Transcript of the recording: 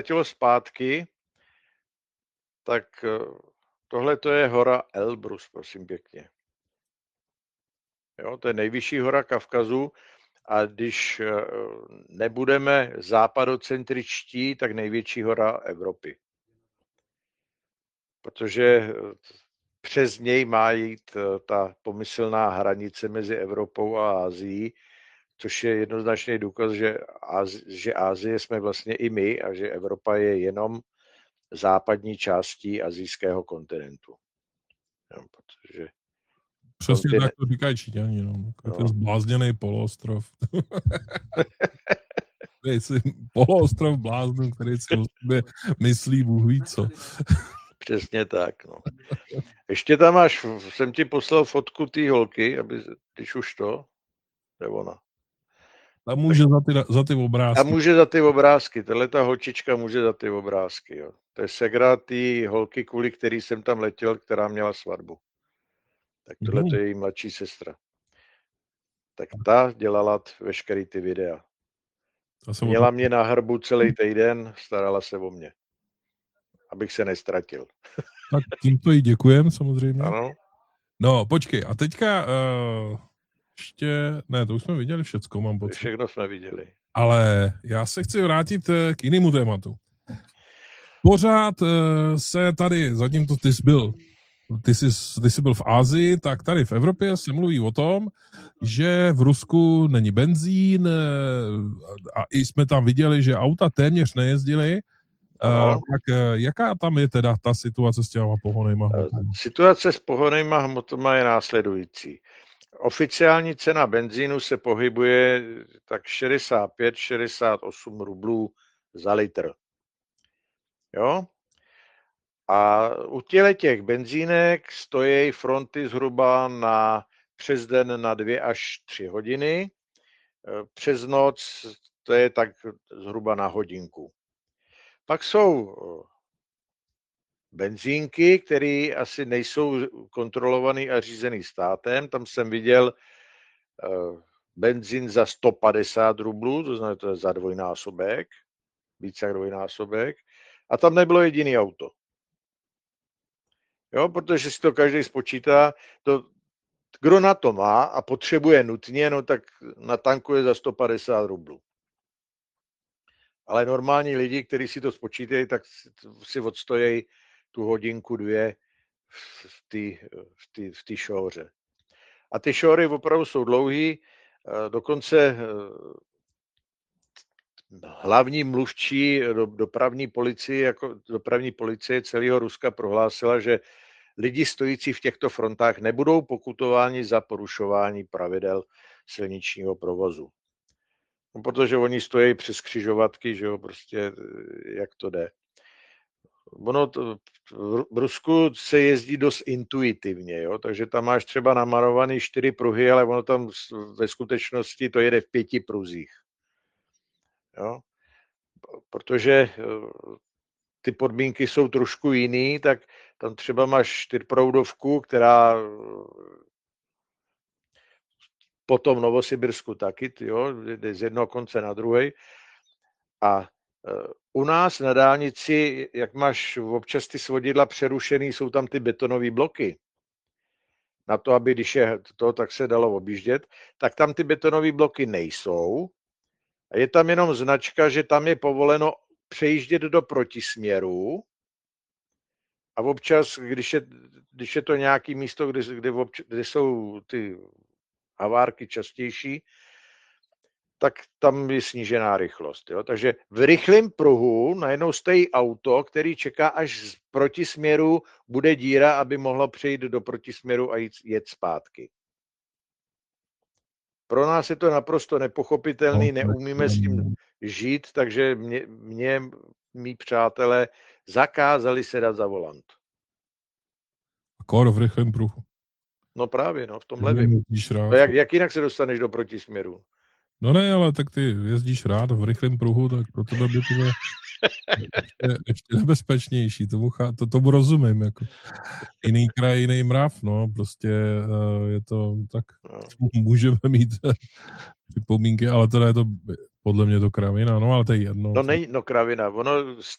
letělo zpátky, tak tohle to je hora Elbrus, prosím pěkně. Jo, to je nejvyšší hora Kavkazu a když nebudeme západocentričtí, tak největší hora Evropy. Protože přes něj má jít ta pomyslná hranice mezi Evropou a Asií, což je jednoznačný důkaz, že Asie jsme vlastně i my a že Evropa je jenom západní částí asijského kontinentu. Jo, protože Přesně tak to říkají Číňani, no. Ten zblázněný poloostrov. Poloostrov bláznů, který si o sobě myslí Bůh ví co. Přesně tak, no. Ještě tam máš, jsem ti poslal fotku té holky, když už to, je ona. Ta může za ty obrázky. A může za ty obrázky, ta holčička může za ty obrázky, jo. To je segra té holky, kvůli který jsem tam letěl, která měla svatbu. Tak tohle to je její mladší sestra. Tak ta dělala veškerý ty videa. Měla mě na hrbu celý týden, starala se o mě. Abych se nestratil. Tak tímto jí děkujem, samozřejmě. Ano. No, počkej, a teďka ještě, ne, to už jsme viděli všecko, mám pocit. Všechno jsme viděli. Ale já se chci vrátit k jinému tématu. Pořád se tady, zatímco ty jsi byl v Asii, tak tady v Evropě se mluví o tom, že v Rusku není benzín a i jsme tam viděli, že auta téměř nejezdily. Tak jaká tam je teda ta situace s těma pohonnýma hmotama? Situace s pohonnýma hmotama je následující. Oficiální cena benzínu se pohybuje tak 65-68 rublů za litr. Jo? A u těch benzínek stojí fronty zhruba přes den na 2 až 3 hodiny. Přes noc to je tak zhruba na hodinku. Pak jsou benzínky, které asi nejsou kontrolovaný a řízený státem. Tam jsem viděl benzín za 150 rublů, to znamená, to je za dvojnásobek, více jak dvojnásobek. A tam nebylo jediný auto. Jo, protože si to každý spočítá, kdo na to má a potřebuje nutně, no tak natankuje za 150 rublů. Ale normální lidi, kteří si to spočítají, tak si odstojí tu hodinku, 2 v té šóře. A ty šóry opravdu jsou dlouhý, dokonce hlavní mluvčí dopravní policie celého Ruska prohlásila, že lidi stojící v těchto frontách nebudou pokutováni za porušování pravidel silničního provozu. No, protože oni stojí přes křižovatky, že jo, prostě jak to jde. V Rusku se jezdí dost intuitivně, jo, takže tam máš třeba namalovaný 4 pruhy, ale ono tam ve skutečnosti to jede v 5 pruzích. Jo. Protože ty podmínky jsou trošku jiný, tak tam třeba máš 4proudovku, která potom Novosibirsku taky, jo, jde z jednoho konce na druhý. A u nás na dálnici, jak máš občas ty svodidla přerušený, jsou tam ty betonové bloky. Na to, aby když je to, tak se dalo objíždět, tak tam ty betonové bloky nejsou. A je tam jenom značka, že tam je povoleno přejíždět do protisměru. A občas, když je to nějaké místo, kde jsou ty havárky častější, tak tam je snížená rychlost. Jo? Takže v rychlém pruhu najednou stojí auto, který čeká, až z protisměru bude díra, aby mohlo přejít do protisměru a jet zpátky. Pro nás je to naprosto nepochopitelný, neumíme s tím žít, takže mě mý přátelé zakázali sedat za volant. Kor v rychlém pruhu. No právě, no, v tom levém. No jak jinak se dostaneš do protisměru? No ne, ale tak ty jezdíš rád v rychlém pruhu, tak pro tebe by to bylo ještě nebezpečnější. Tomu rozumím. Jako. Jiný kraj, jiný mrav, no, prostě je to tak, můžeme mít připomínky, ale teda je to podle mě to kravina, no, ale to je jedno. No není, no kravina, ono